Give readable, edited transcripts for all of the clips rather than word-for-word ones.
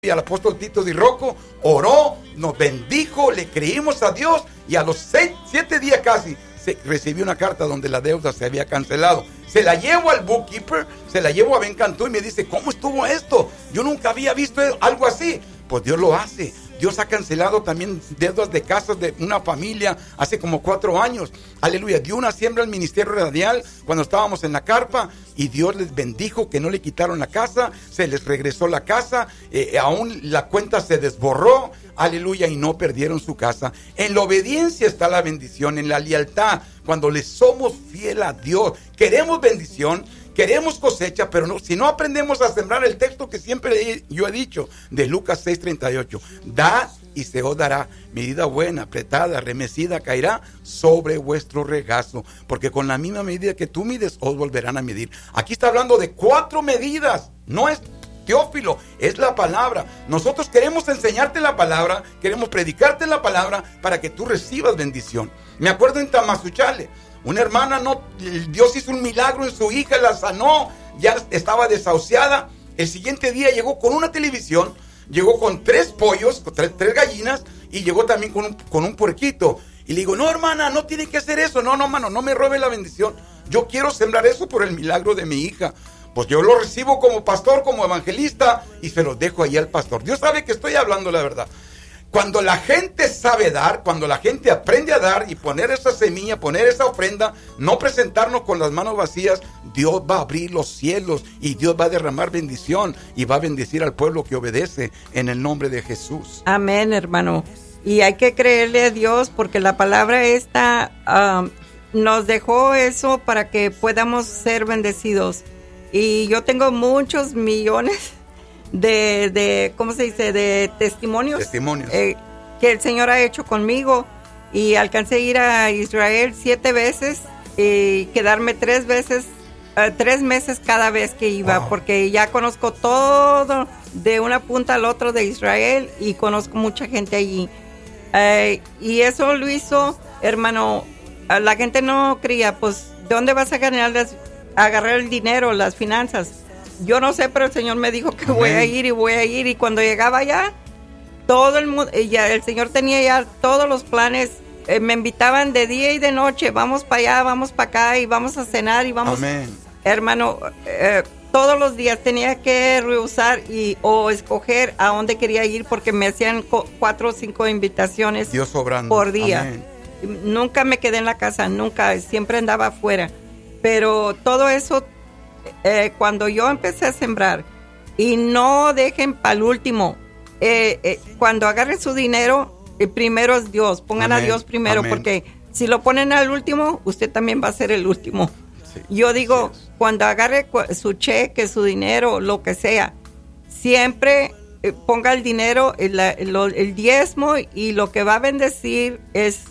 y al apóstol Tito Di Rocco, oró, nos bendijo, le creímos a Dios y a los 7 días casi recibí una carta donde la deuda se había cancelado. Se la llevo al bookkeeper, se la llevo a Ben Cantú y me dice, ¿cómo estuvo esto? Yo nunca había visto algo así. Pues Dios lo hace. Dios ha cancelado también deudas de casas de una familia hace como 4 años. Aleluya. Dio una siembra al ministerio radial cuando estábamos en la carpa y Dios les bendijo que no le quitaron la casa, se les regresó la casa, aún la cuenta se desborró. Aleluya, y no perdieron su casa. En la obediencia está la bendición, en la lealtad. Cuando le somos fiel a Dios, queremos bendición, queremos cosecha, pero no, si no aprendemos a sembrar el texto que siempre yo he dicho, de Lucas 6:38, da y se os dará, medida buena, apretada, remecida, caerá sobre vuestro regazo, porque con la misma medida que tú mides, os volverán a medir. Aquí está hablando de 4 medidas, no es Teófilo, es la palabra. Nosotros queremos enseñarte la palabra, queremos predicarte la palabra para que tú recibas bendición. Me acuerdo en Tamazunchale, una hermana, Dios hizo un milagro en su hija, la sanó, ya estaba desahuciada. El siguiente día llegó con una televisión, llegó con 3 pollos, con 3 gallinas y llegó también con un puerquito. Y le digo, no hermana, no tiene que hacer eso, no mano, no me robe la bendición. Yo quiero sembrar eso por el milagro de mi hija. Pues yo lo recibo como pastor, como evangelista y se lo dejo ahí al pastor. Dios sabe que estoy hablando la verdad. Cuando la gente sabe dar, cuando la gente aprende a dar y poner esa semilla, poner esa ofrenda, no presentarnos con las manos vacías, Dios va a abrir los cielos y Dios va a derramar bendición y va a bendecir al pueblo que obedece en el nombre de Jesús. Amén, hermano. Y hay que creerle a Dios porque la palabra esta nos dejó eso para que podamos ser bendecidos. Y yo tengo muchos millones de ¿cómo se dice? De testimonios. Que el Señor ha hecho conmigo. Y alcancé a ir a Israel 7 veces y quedarme 3 meses cada vez que iba. Wow. Porque ya conozco todo de una punta al otro de Israel y conozco mucha gente allí. Y eso lo hizo, hermano, la gente no creía, pues, ¿de dónde vas a agarrar el dinero, las finanzas? Yo no sé, pero el Señor me dijo que voy a ir y cuando llegaba allá, todo el mundo, ya el Señor tenía ya todos los planes, me invitaban de día y de noche, vamos para allá, vamos para acá y vamos a cenar y vamos. Amén. Hermano, todos los días tenía que rehusar o escoger a dónde quería ir porque me hacían 4 o 5 invitaciones Dios sobrando por día. Amén. Nunca me quedé en la casa, nunca, siempre andaba afuera. Pero todo eso, cuando yo empecé a sembrar, y no dejen para el último, cuando agarren su dinero, primero es Dios, pongan a Dios primero, porque si lo ponen al último, usted también va a ser el último. Sí, yo digo, cuando agarre su cheque, su dinero, lo que sea, siempre ponga el dinero, el diezmo, y lo que va a bendecir es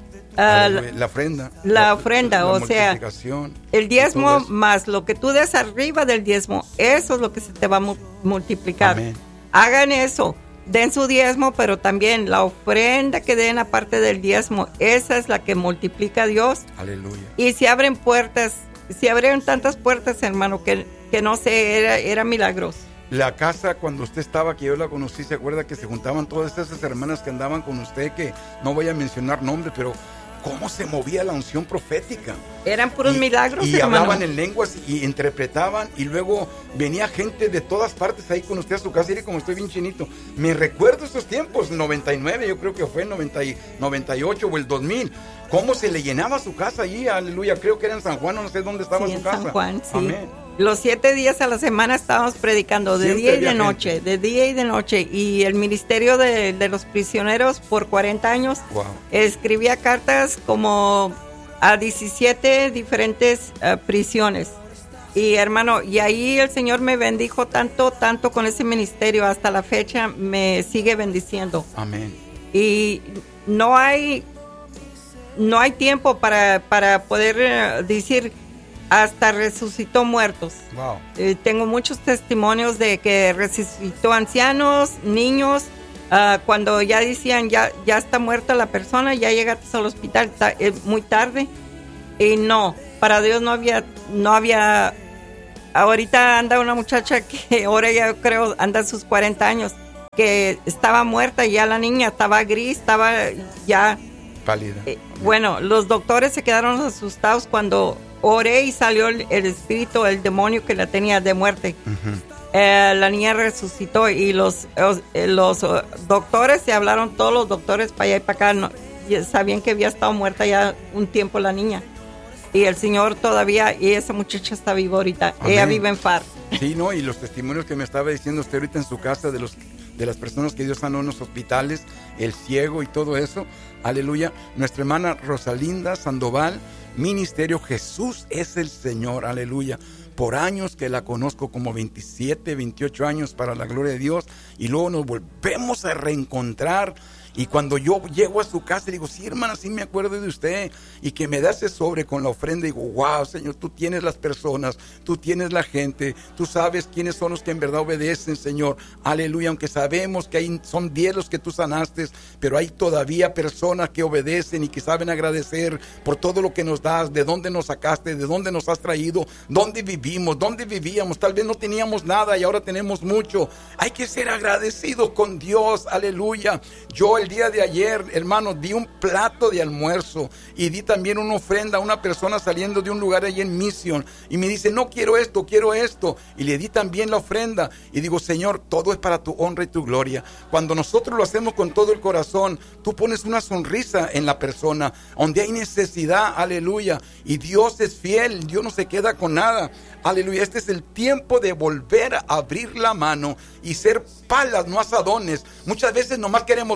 la ofrenda. La ofrenda, o sea, el diezmo más lo que tú des arriba del diezmo, eso es lo que se te va a multiplicar. Amén. Hagan eso, den su diezmo, pero también la ofrenda que den aparte del diezmo, esa es la que multiplica a Dios. Aleluya. Y si abren puertas, si abrieron tantas puertas, hermano, que no sé, era milagroso. La casa, cuando usted estaba, que yo la conocí, ¿se acuerda que se juntaban todas esas hermanas que andaban con usted? Que no voy a mencionar nombres, pero cómo se movía la unción profética. Eran puros milagros, y hermano. Hablaban en lenguas y interpretaban, y luego venía gente de todas partes ahí con usted a su casa. Y como estoy bien chinito, me recuerdo esos tiempos, 99, yo creo que fue 98 o el 2000. Cómo se le llenaba su casa allí, aleluya. Creo que era en San Juan, no sé dónde estaba su casa. En San Juan, sí. Amén. Los 7 días a la semana estábamos predicando, de día y de noche, de día y de noche. Y el ministerio de los prisioneros por 40 años, wow, escribía cartas como a 17 diferentes prisiones. Y hermano, y ahí el Señor me bendijo tanto con ese ministerio, hasta la fecha me sigue bendiciendo. Amén. Y no hay tiempo para poder decir, hasta resucitó muertos. Wow. Tengo muchos testimonios de que resucitó ancianos, niños, cuando ya decían ya está muerta la persona, ya llegaste al hospital, muy tarde. Y no, para Dios no había. Ahorita anda una muchacha que ahora ya creo anda a sus 40 años que estaba muerta, ya la niña estaba gris, estaba ya pálida. Bueno, los doctores se quedaron asustados cuando oré y salió el espíritu, el demonio que la tenía de muerte. La niña resucitó y los doctores se hablaron, todos los doctores para allá y para acá, sabían que había estado muerta ya un tiempo la niña. Y el Señor todavía, y esa muchacha está viva ahorita. Amén. Ella vive en Far. Sí, no, y los testimonios que me estaba diciendo usted ahorita en su casa de las personas que Dios sanó en los hospitales, el ciego y todo eso. Aleluya. Nuestra hermana Rosalinda Sandoval, Ministerio Jesús es el Señor. Aleluya. Por años que la conozco, como 27, 28 años para la gloria de Dios. Y luego nos volvemos a reencontrar. Y cuando yo llego a su casa, digo, sí, hermana, sí me acuerdo de usted. Y que me da ese sobre con la ofrenda. Digo, wow, Señor, tú tienes las personas, tú tienes la gente, tú sabes quiénes son los que en verdad obedecen, Señor. Aleluya, aunque sabemos que son 10 los que tú sanaste, pero hay todavía personas que obedecen y que saben agradecer por todo lo que nos das, de dónde nos sacaste, de dónde nos has traído, dónde vivimos, dónde vivíamos. Tal vez no teníamos nada y ahora tenemos mucho. Hay que ser agradecidos con Dios, aleluya. Yo el día de ayer, hermano, di un plato de almuerzo y di también una ofrenda a una persona saliendo de un lugar allí en Mission y me dice, no quiero esto, quiero esto, y le di también la ofrenda y digo, Señor, todo es para tu honra y tu gloria. Cuando nosotros lo hacemos con todo el corazón, tú pones una sonrisa en la persona donde hay necesidad, aleluya, y Dios es fiel, Dios no se queda con nada, aleluya. Este es el tiempo de volver a abrir la mano y ser palas, no asadones. Muchas veces nomás queremos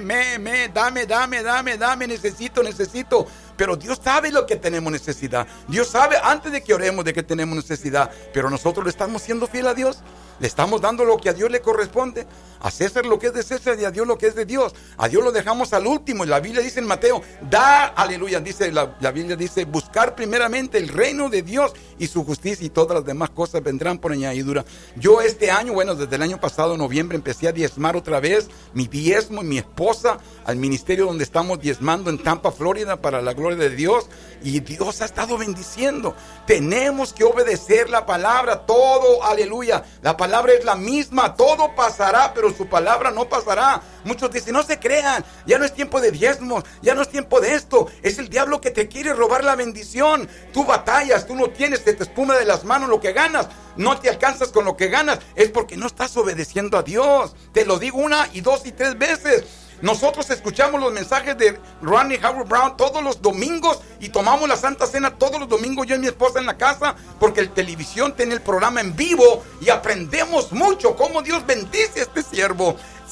dame, necesito. Pero Dios sabe lo que tenemos necesidad. Dios sabe antes de que oremos de que tenemos necesidad. Pero nosotros le estamos siendo fiel a Dios. Le estamos dando lo que a Dios le corresponde. A César lo que es de César y a Dios lo que es de Dios. A Dios lo dejamos al último. Y la Biblia dice en Mateo, aleluya, dice la Biblia dice, buscar primeramente el reino de Dios y su justicia y todas las demás cosas vendrán por añadidura. Yo este año, desde el año pasado, noviembre, empecé a diezmar otra vez mi diezmo y mi esposa al ministerio donde estamos diezmando en Tampa, Florida, para la gloria de Dios. Y Dios ha estado bendiciendo. Tenemos que obedecer la palabra, todo, aleluya. La palabra es la misma, todo pasará, pero su palabra no pasará. Muchos dicen, no se crean, ya no es tiempo de diezmos, ya no es tiempo de esto. Es el diablo que te quiere robar la bendición. Tú batallas, tú no tienes, se te espuma de las manos lo que ganas. No te alcanzas con lo que ganas, es porque no estás obedeciendo a Dios. Te lo digo 1, 2 y 3 veces. Nosotros escuchamos los mensajes de Rodney Howard-Browne todos los domingos y tomamos la Santa Cena todos los domingos, yo y mi esposa en la casa, porque el televisión tiene el programa en vivo y aprendemos mucho cómo Dios bendice a este siervo.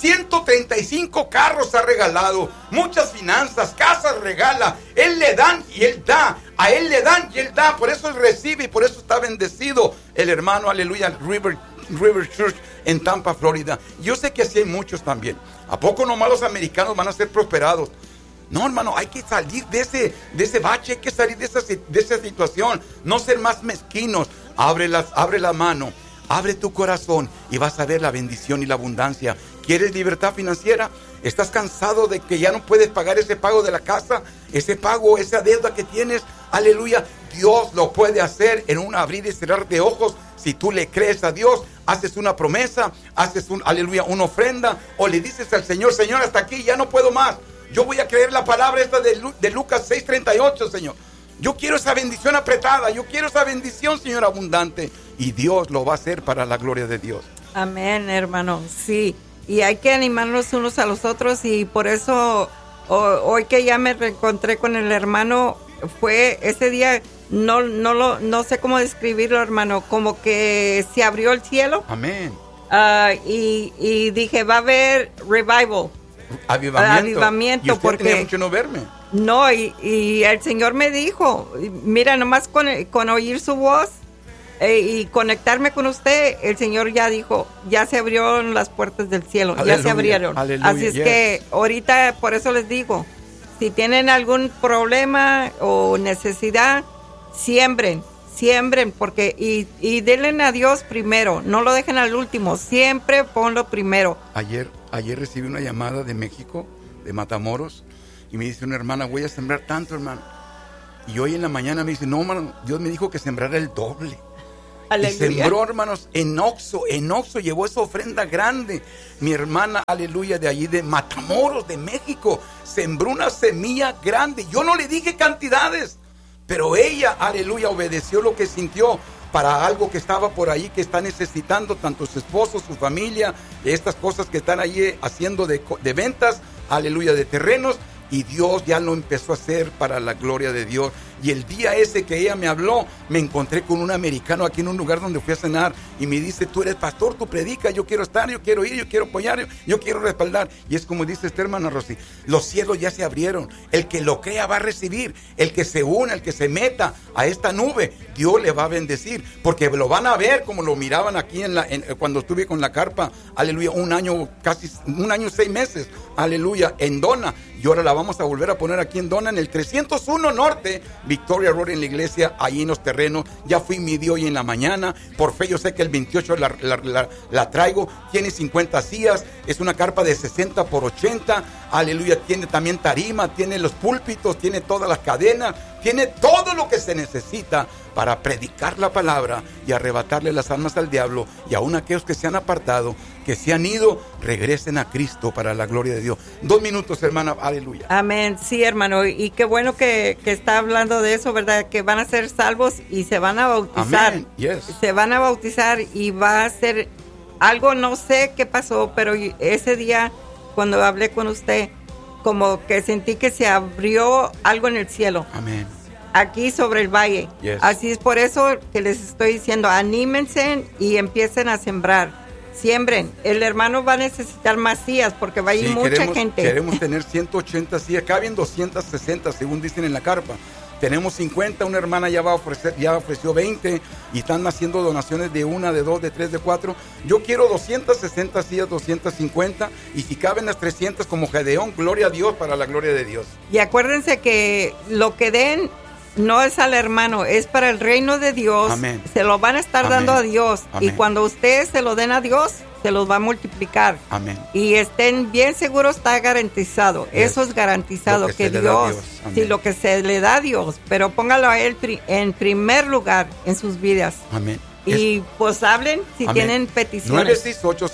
135 carros ha regalado, muchas finanzas, casas regala. Él le dan y él da. A él le dan y él da. Por eso él recibe y por eso está bendecido el hermano, aleluya, River Church en Tampa, Florida. Yo sé que así hay muchos también. ¿A poco nomás los americanos van a ser prosperados? No, hermano, hay que salir de ese bache, hay que salir de esa situación. No ser más mezquinos. Abre la mano, abre tu corazón y vas a ver la bendición y la abundancia. ¿Quieres libertad financiera? ¿Estás cansado de que ya no puedes pagar ese pago de la casa? Ese pago, esa deuda que tienes, aleluya, Dios lo puede hacer en un abrir y cerrar de ojos. Si tú le crees a Dios, haces una promesa, haces una ofrenda, o le dices al Señor, Señor, hasta aquí, ya no puedo más. Yo voy a creer la palabra esta de Lucas 6:38, Señor. Yo quiero esa bendición apretada, yo quiero esa bendición, Señor, abundante. Y Dios lo va a hacer para la gloria de Dios. Amén, hermano, sí. Y hay que animarnos unos a los otros, y por eso hoy que ya me reencontré con el hermano, fue ese día, no sé cómo describirlo, hermano, como que se abrió el cielo. Amén. Y dije, va a haber revival. Avivamiento. Y usted porque tenía mucho no verme. No, y el Señor me dijo, mira, nomás con oír su voz y conectarme con usted, el Señor ya dijo, ya se abrieron las puertas del cielo. Aleluya, ya se abrieron. Aleluya, así es que ahorita, por eso les digo, si tienen algún problema o necesidad, siembren, porque y denle a Dios primero, no lo dejen al último, siempre ponlo primero. Ayer recibí una llamada de México, de Matamoros, y me dice una hermana, voy a sembrar tanto, hermano. Y hoy en la mañana me dice, no, hermano, Dios me dijo que sembrara el doble. Aleluya. Y sembró, hermanos, en Oxo llevó esa ofrenda grande. Mi hermana, aleluya, de allí de Matamoros, de México, sembró una semilla grande. Yo no le dije cantidades, pero ella, aleluya, obedeció lo que sintió para algo que estaba por ahí, que está necesitando tanto su esposo, su familia, estas cosas que están ahí haciendo de ventas, aleluya, de terrenos. Y Dios ya lo empezó a hacer para la gloria de Dios. Y el día ese que ella me habló, me encontré con un americano aquí en un lugar donde fui a cenar. Y me dice, tú eres pastor, tú predicas, yo quiero estar, yo quiero ir, yo quiero apoyar, yo quiero respaldar. Y es como dice esta hermana Rosy, los cielos ya se abrieron. El que lo crea va a recibir. El que se una, el que se meta a esta nube, Dios le va a bendecir. Porque lo van a ver como lo miraban aquí cuando estuve con la carpa, aleluya, casi un año 6 meses, aleluya, en Dona. Y ahora la vamos a volver a poner aquí en Dona, en el 301 Norte, Victoria Road, en la iglesia, ahí en los terrenos. Ya fui midi hoy en la mañana. Por fe yo sé que el 28 la traigo. Tiene 50 sillas. Es una carpa de 60 por 80. Aleluya. Tiene también tarima, tiene los púlpitos, tiene todas las cadenas. Tiene todo lo que se necesita para predicar la palabra y arrebatarle las almas al diablo. Y aún aquellos que se han apartado, que se han ido, regresen a Cristo para la gloria de Dios. 2 minutos, hermana, aleluya. Amén, sí, hermano, y qué bueno que está hablando de eso, ¿verdad? Que van a ser salvos y se van a bautizar. Amén, yes. Se van a bautizar y va a ser algo, no sé qué pasó, pero ese día, cuando hablé con usted, como que sentí que se abrió algo en el cielo. Amén. Aquí sobre el valle. Yes. Así es por eso que les estoy diciendo, anímense y empiecen a sembrar. Siembren. El hermano va a necesitar más sillas porque va a ir mucha gente. Queremos tener 180 sillas. Caben 260 según dicen en la carpa. Tenemos 50, una hermana ya ofreció 20 y están haciendo donaciones de 1, de 2, de 3, de 4. Yo quiero 260 sillas, 250 y si caben las 300 como Gedeón, gloria a Dios para la gloria de Dios. Y acuérdense que lo que den no es al hermano, es para el reino de Dios. Amén. Se lo van a estar Amén. dando a Dios. Amén. Y cuando ustedes se lo den a Dios, se los va a multiplicar. Amén. Y estén bien seguros, está garantizado. Yes. Eso es garantizado, que Dios, Amén. lo que se le da a Dios, pero póngalo a Él en primer lugar en sus vidas. Amén. Y pues hablen si Amén. tienen peticiones.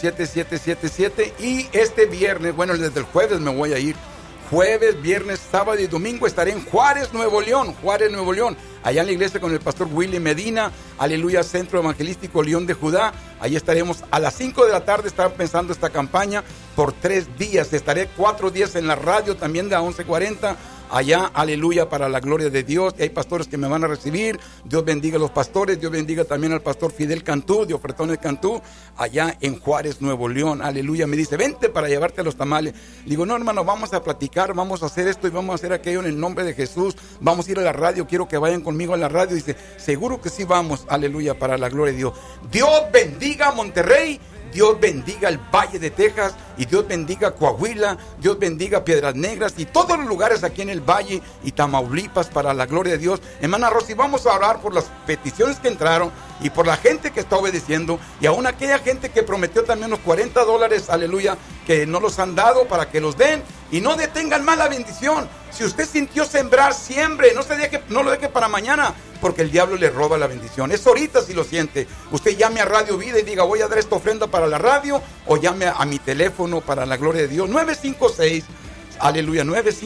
968-7777 y este viernes, bueno, desde el jueves me voy a ir. Jueves, viernes, sábado y domingo estaré en Juárez, Nuevo León, allá en la iglesia con el pastor Willy Medina, aleluya, Centro Evangelístico León de Judá. Ahí estaremos a las 5 de la tarde, estará pensando esta campaña por 3 días. Estaré 4 días en la radio también de a 11:40. Allá, aleluya, para la gloria de Dios. Y hay pastores que me van a recibir. Dios bendiga a los pastores. Dios bendiga también al pastor Fidel Cantú, de Ofertones Cantú, allá en Juárez, Nuevo León. Aleluya. Me dice, vente para llevarte los tamales. Digo, no, hermano, vamos a platicar, vamos a hacer esto y vamos a hacer aquello en el nombre de Jesús. Vamos a ir a la radio, quiero que vayan conmigo a la radio. Dice, seguro que sí vamos. Aleluya, para la gloria de Dios. Dios bendiga a Monterrey. Dios bendiga el Valle de Texas y Dios bendiga Coahuila, Dios bendiga Piedras Negras y todos los lugares aquí en el Valle y Tamaulipas para la gloria de Dios. Hermana Rosy, vamos a orar por las peticiones que entraron y por la gente que está obedeciendo y aún aquella gente que prometió también los $40, aleluya, que no los han dado para que los den y no detengan más la bendición. Si usted sintió sembrar, siembre, no lo deje para mañana, porque el diablo le roba la bendición. Es ahorita si lo siente. Usted llame a Radio Vida y diga, voy a dar esta ofrenda para la radio, o llame a mi teléfono para la gloria de Dios, 956, aleluya,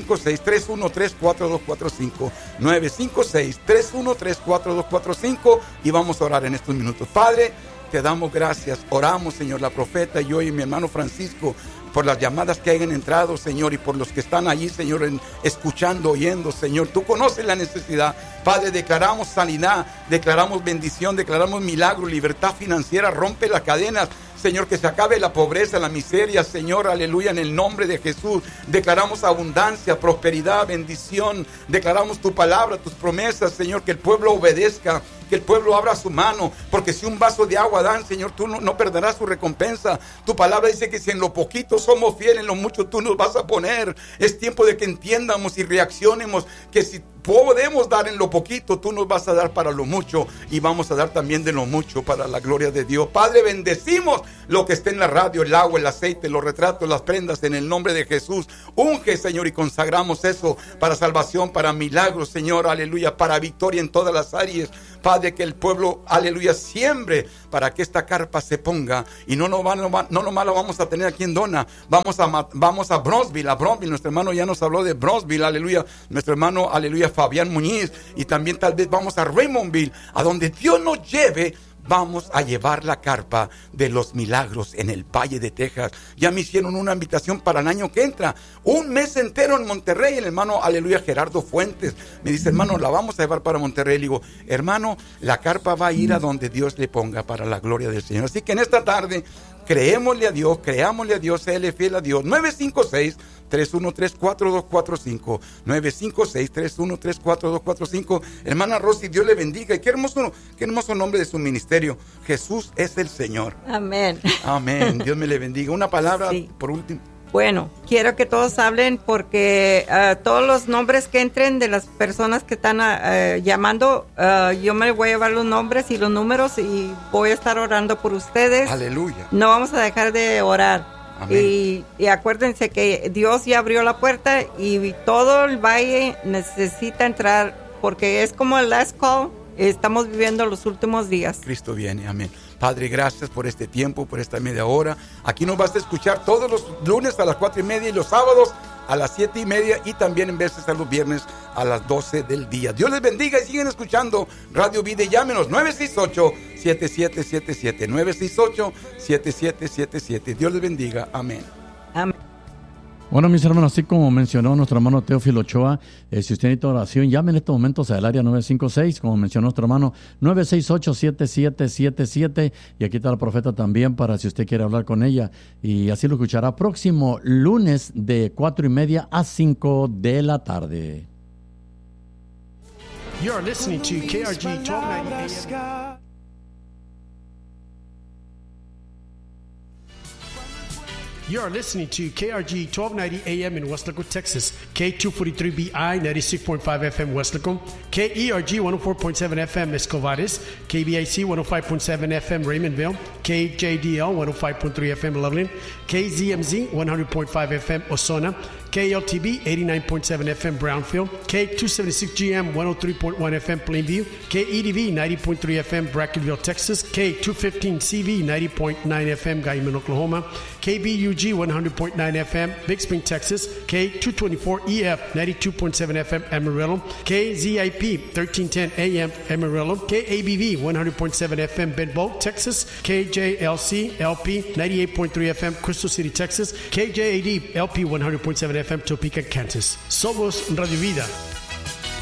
956-313-4245, 956-313-4245, y vamos a orar en estos minutos. Padre, te damos gracias, oramos, Señor, la profeta, yo y mi hermano Francisco, por las llamadas que hayan entrado, Señor, y por los que están allí, Señor, escuchando, oyendo, Señor. Tú conoces la necesidad. Padre, declaramos sanidad, declaramos bendición, declaramos milagro, libertad financiera, rompe las cadenas. Señor, que se acabe la pobreza, la miseria, Señor, aleluya, en el nombre de Jesús. Declaramos abundancia, prosperidad, bendición. Declaramos tu palabra, tus promesas, Señor, que el pueblo obedezca, que el pueblo abra su mano, porque si un vaso de agua dan, Señor, tú no perderás su recompensa. Tu palabra dice que si en lo poquito somos fieles, en lo mucho tú nos vas a poner. Es tiempo de que entiendamos y reaccionemos, que si podemos dar en lo poquito, tú nos vas a dar para lo mucho, y vamos a dar también de lo mucho para la gloria de Dios. Padre, bendecimos lo que esté en la radio, el agua, el aceite, los retratos, las prendas, en el nombre de Jesús. Unge, Señor, y consagramos eso para salvación, para milagros, Señor, aleluya, para victoria en todas las áreas. Padre, que el pueblo, aleluya, siembre para que esta carpa se ponga. Y no nomás lo vamos a tener aquí en Dona. Vamos a Bronzeville, nuestro hermano ya nos habló de Bronzeville, aleluya. Nuestro hermano, aleluya, Fabián Muñiz. Y también tal vez vamos a Raymondville, a donde Dios nos lleve. Vamos a llevar la carpa de los milagros en el Valle de Texas. Ya me hicieron una invitación para el año que entra. Un mes entero en Monterrey. El hermano, aleluya, Gerardo Fuentes me dice, hermano, la vamos a llevar para Monterrey. Le digo, hermano, la carpa va a ir a donde Dios le ponga para la gloria del Señor. Así que en esta tarde, creámosle a Dios, séale fiel a Dios. 956-313-4245. 956-313-4245. Hermana Rosy, Dios le bendiga. Y qué hermoso nombre de su ministerio. Jesús es el Señor. Amén. Amén. Dios me le bendiga. Una palabra por último. Bueno, quiero que todos hablen porque todos los nombres que entren de las personas que están llamando, yo me voy a llevar los nombres y los números y voy a estar orando por ustedes. Aleluya. No vamos a dejar de orar. Y acuérdense que Dios ya abrió la puerta y todo el valle necesita entrar porque es como el last call. Estamos viviendo los últimos días. Cristo viene, amén. Padre, gracias por este tiempo, por esta media hora. Aquí nos vas a escuchar todos los lunes a las 4:30 y los sábados a las 7:30 y también en veces a los viernes a las 12 del día. Dios les bendiga y siguen escuchando Radio Vida y llámenos 968-7777. 968-7777. Dios les bendiga. Amén. Amén. Bueno, mis hermanos, así como mencionó nuestro hermano Teófilo Ochoa, si usted necesita oración, llame en estos momentos al área 956, como mencionó nuestro hermano, 968-7777, y aquí está el profeta también para si usted quiere hablar con ella, y así lo escuchará próximo lunes de 4:30 a 5 de la tarde. You are listening to KRG 1290 AM. You are listening to KRG 1290 AM in Westlaco, Texas, K243BI 96.5 FM Westlaco, KERG 104.7 FM Escovares, KBIC 105.7 FM Raymondville, KJDL 105.3 FM Loveland, KZMZ 100.5 FM Osona, KLTB 89.7 FM Brownfield, K276GM 103.1 FM Plainview, KEDV 90.3 FM Brackenville, Texas, K215CV 90.9 FM Guyman, Oklahoma, KBUG 100.9 FM Big Spring, Texas, K224EF 92.7 FM Amarillo, KZIP 1310 AM Amarillo, KABV 100.7 FM Benbow, Texas, KJLC LP 98.3 FM Crystal City, Texas, KJAD LP 100.7 FM Topeka, Kansas. Somos Radio Vida.